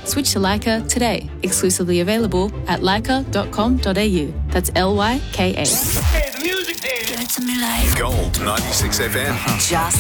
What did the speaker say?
Switch to Leica today. Exclusively available at leica.com.au. That's LYKA. Hey, the music, Dave. Give it to me like Gold 96 FM. just